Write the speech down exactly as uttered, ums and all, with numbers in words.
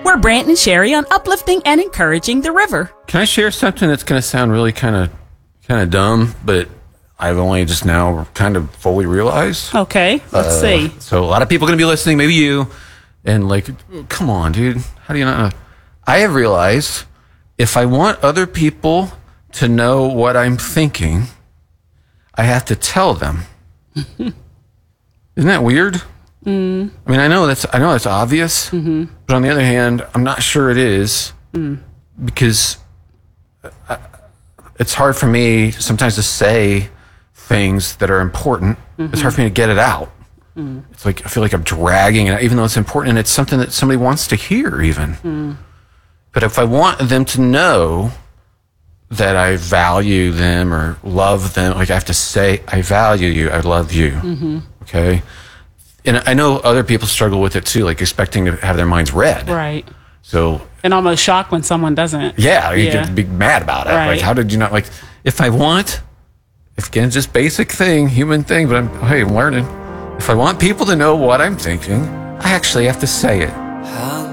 We're Brant and Sherry on uplifting and encouraging the river. Can I share something that's going to sound really kind of kind of dumb, but I've only just now kind of fully realized? Okay, let's Uh, see. So a lot of people are going to be listening, maybe you, and like, come on, dude. How do you not know? I have realized if I want other people to know what I'm thinking, I have to tell them. Isn't that weird? Mm. I mean, I know that's I know that's obvious, mm-hmm. but on the other hand, I'm not sure it is mm. because I, it's hard for me sometimes to say things that are important. Mm-hmm. It's hard for me to get it out. Mm. It's like I feel like I'm dragging it, even though it's important and it's something that somebody wants to hear, even. Mm. But if I want them to know that I value them or love them, like I have to say, I value you, I love you. Mm-hmm. Okay. And I know other people struggle with it too, like expecting to have their minds read. Right. So. And almost shocked when someone doesn't. Yeah. You yeah. could be mad about it. Right. Like, how did you not, like, if I want, if again, just basic thing, human thing, but I'm, hey, I'm learning. If I want people to know what I'm thinking, I actually have to say it.